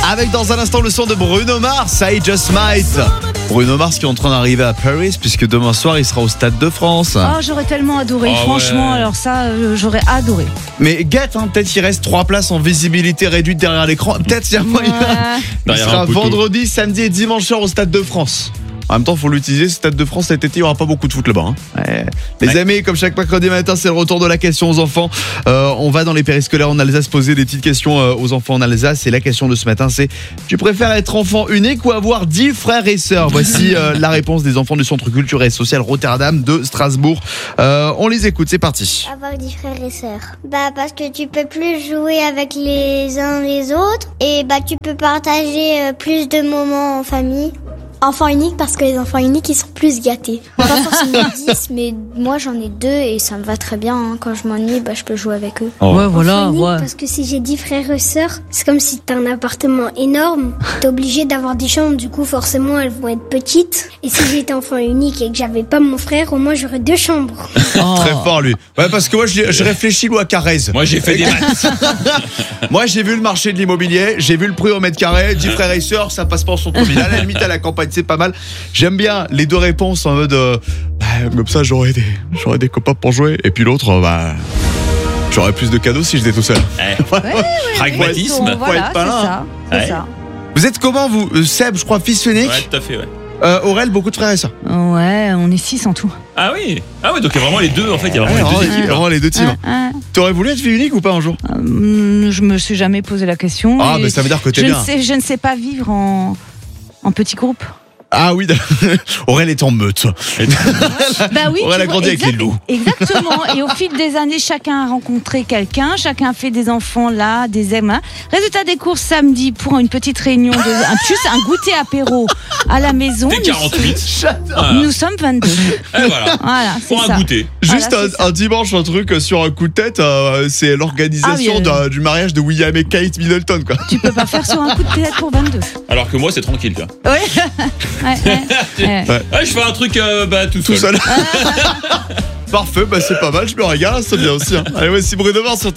avec dans un instant le son de Bruno Mars, I Just Might. Bruno Mars qui est en train d'arriver à Paris puisque demain soir il sera au Stade de France. Oh, j'aurais tellement adoré, franchement, alors ça, j'aurais adoré. Mais guette, peut-être qu'il reste 3 places en visibilité réduite derrière l'écran. Peut-être il y a moyen. Il sera vendredi, samedi et dimanche soir au Stade de France. En même temps, il faut l'utiliser, ce Stade de France cet été, il n'y aura pas beaucoup de foot là-bas. Les amis, comme chaque mercredi matin, c'est le retour de la question aux enfants. On va dans les périscolaires en Alsace poser des petites questions aux enfants en Alsace. Et la question de ce matin, c'est: tu préfères être enfant unique ou avoir 10 frères et sœurs? Voici la réponse des enfants du Centre culturel et social Rotterdam de Strasbourg. On les écoute, c'est parti. Avoir 10 frères et sœurs. Parce que tu peux plus jouer avec les uns les autres. Et tu peux partager plus de moments en famille. Enfant unique parce que les enfants uniques ils sont plus gâtés. Pas forcément 10 mais moi j'en ai 2 et ça me va très bien. Quand je m'ennuie je peux jouer avec eux. Ouais, voilà. Enfant unique, parce que si j'ai 10 frères et sœurs, c'est comme si t'as un appartement énorme. T'es obligé d'avoir des chambres, du coup forcément elles vont être petites. Et si j'étais enfant unique et que j'avais pas mon frère, au moins j'aurais 2 chambres. Très fort lui. Ouais, parce que moi je réfléchis à Carrez. Moi j'ai fait des maths. Moi j'ai vu le marché de l'immobilier, j'ai vu le prix au mètre carré, 10 frères et sœurs, ça passe pas en centre-ville. À la limite à la campagne c'est pas mal. J'aime bien les 2 réponses en mode comme ça j'aurais des copains pour jouer. Et puis l'autre j'aurais plus de cadeaux si j'étais tout seul. Pragmatisme. Voilà, c'est ça. Vous êtes comment vous, Seb, je crois fils unique? Ouais, tout à fait, ouais. Aurel, beaucoup de frères et sœurs? Ouais, on est 6 en tout. Ah oui, donc il y a vraiment les deux en fait, il y a vraiment les deux équipes. Vraiment les 2 teams. T'aurais voulu être fille unique ou pas un jour? Je me suis jamais posé la question. Mais ça veut dire que t'es bien. Je ne sais pas vivre en petit groupe. Ah oui, Aurel est en meute. Oui, Aurel a grandi avec les loups. Exactement. Et au fil des années, chacun a rencontré quelqu'un, chacun fait des enfants là, des aimants. Résultat des courses samedi pour une petite réunion, un goûter apéro à la maison. T'es 48. Nous sommes 22. Et voilà, c'est pour ça. un goûter. Juste un dimanche, un truc sur un coup de tête, c'est l'organisation du mariage de William et Kate Middleton, quoi. Tu peux pas faire sur un coup de tête pour 22. Alors que moi c'est tranquille quoi. Ouais. Je fais un truc tout seul. Parfait, c'est pas mal, je me régale, c'est bien aussi. Allez, voici Bruno Mars sur